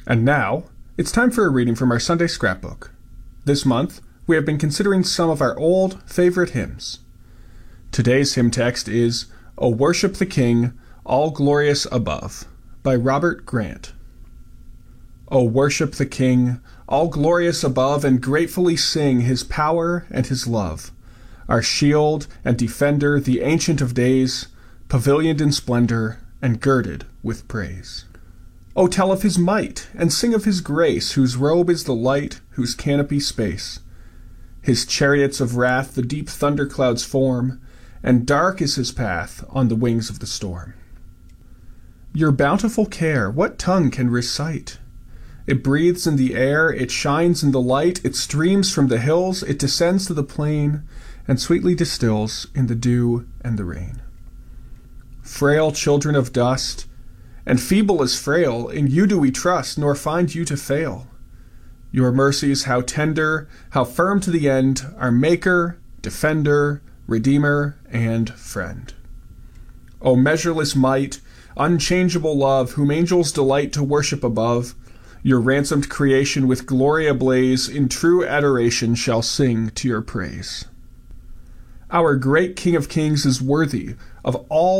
And now, it's time for a reading from our Sunday scrapbook. This month, we have been considering some of our old favorite hymns. Today's hymn text is "O Worship the King, All Glorious Above" by Robert Grant. O worship the King, all glorious above, and gratefully sing his power and his love. Our shield and defender, the Ancient of Days, pavilioned in splendor and girded with praise. O tell of his might, and sing of his grace, whose robe is the light, whose canopy space. His chariots of wrath the deep thunderclouds form, and dark is his path on the wings of the storm. Your bountiful care what tongue can recite? It breathes in the air, it shines in the light, it streams from the hills, it descends to the plain, and sweetly distills in the dew and the rain. Frail children of dust, and feeble as frail, in you do we trust, nor find you to fail. Your mercies how tender, how firm to the end, our Maker, Defender, Redeemer, and Friend. O measureless might, unchangeable love, whom angels delight to worship above, your ransomed creation with glory ablaze, in true adoration shall sing to your praise. Our great King of Kings is worthy of all